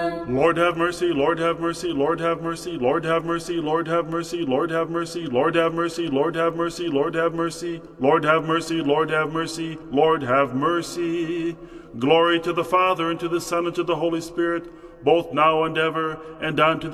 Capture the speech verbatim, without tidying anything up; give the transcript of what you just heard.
Lord have mercy, Lord have mercy, Lord have mercy, Lord have mercy, Lord have mercy, Lord have mercy, Lord have mercy, Lord have mercy, Lord have mercy, Lord have mercy, Lord have mercy, Lord have mercy. Glory to the Father, and to the Son, and to the Holy Spirit, both now and ever, and unto the